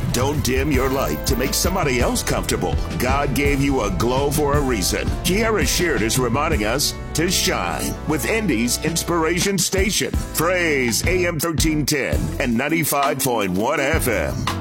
Don't dim your light to make somebody else comfortable. God gave you a glow for a reason. Kiara Sheard is reminding us to shine with Indy's Inspiration Station. Praise AM 1310 and 95.1 FM.